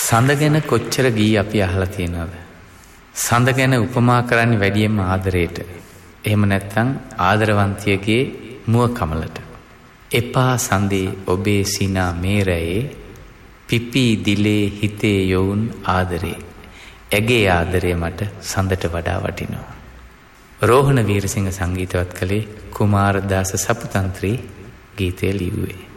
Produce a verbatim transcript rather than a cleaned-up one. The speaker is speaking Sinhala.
සඳ ගැන කොච්චර ගී අපි අහලා තියෙනවද? සඳ ගැන උපමා කරන්නේ වැඩියෙන්ම ආදරයට. එහෙම නැත්නම් ආදරවන්තියගේ මුව කමලට. එපා සඳේ ඔබේ සිනා මේරයේ පිපි දිලේ හිතේ යොවුන් ආදරේ. ඇගේ ආදරය මට සඳට වඩා වටිනවා. රෝහණ වීරසිංහ සංගීතවත් කළේ කුමාරදාස සපුතන්ත්‍රී ගීතය ලිව්වේ.